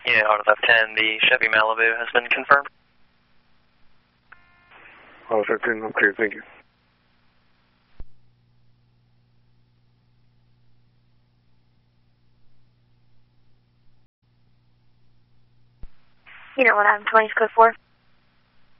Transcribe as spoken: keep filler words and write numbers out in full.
Yeah, out of F ten, the Chevy Malibu has been confirmed. Out of F ten, I'm clear, thank you. You know what I'm twenty, code four.